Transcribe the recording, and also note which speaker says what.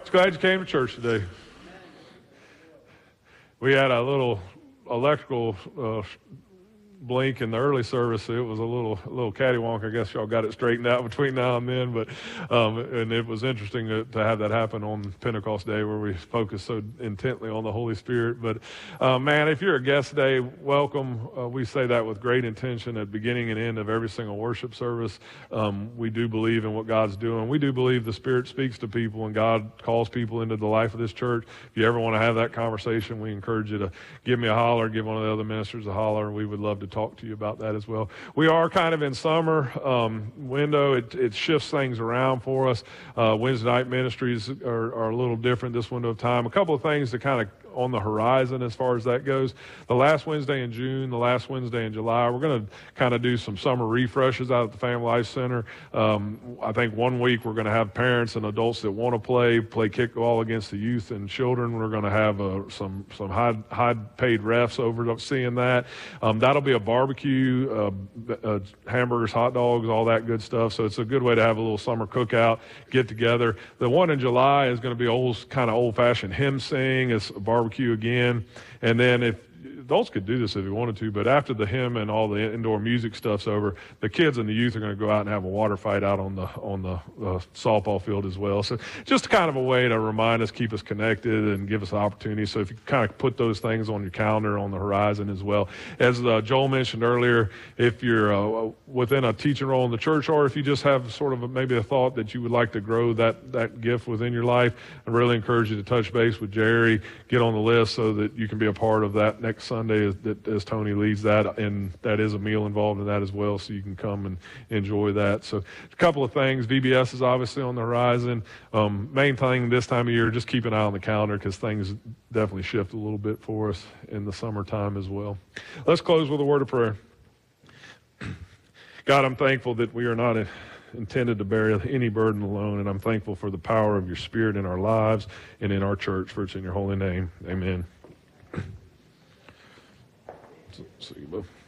Speaker 1: Glad you came to church today. We had a little electrical blink in the early service. It was a little cattywonk. I guess y'all got it straightened out between now and then, but and it was interesting to have that happen on Pentecost Day, where we focus so intently on the Holy Spirit. But man, if you're a guest today, welcome. We say that with great intention at beginning and end of every single worship service. We do believe in what God's doing. We do believe the Spirit speaks to people and God calls people into the life of this church. If you ever want to have that conversation, we encourage you to give me a holler, give one of the other ministers a holler. We would love to talk to you about that as well. We are kind of in summer window. It shifts things around for us. Wednesday night ministries are a little different this window of time. A couple of things to kind of on the horizon as far as that goes. The last Wednesday in June, the last Wednesday in July, we're going to kind of do some summer refreshes out at the Family Life Center. I think one week we're going to have parents and adults that want to play kickball against the youth and children. We're going to have some high paid refs over seeing that. That'll be a barbecue, hamburgers, hot dogs, all that good stuff. So it's a good way to have a little summer cookout, get together. The one in July is going to be kind of old-fashioned hymn sing. It's a barbecue again, and then if adults could do this if they wanted to, but after the hymn and all the indoor music stuff's over, the kids and the youth are going to go out and have a water fight out on the softball field as well. So just kind of a way to remind us, keep us connected, and give us an opportunity. So if you kind of put those things on your calendar on the horizon as well. As Joel mentioned earlier, if you're within a teaching role in the church, or if you just have sort of maybe a thought that you would like to grow that gift within your life, I really encourage you to touch base with Jerry, get on the list so that you can be a part of that next Sunday as Tony leads that, and that is a meal involved in that as well, so you can come and enjoy that. So a couple of things. VBS is obviously on the horizon. Main thing this time of year, just keep an eye on the calendar because things definitely shift a little bit for us in the summertime as well. Let's close with a word of prayer. God, I'm thankful that we are not intended to bear any burden alone, and I'm thankful for the power of your Spirit in our lives and in our church, for it's in your holy name. Amen. See you, bud.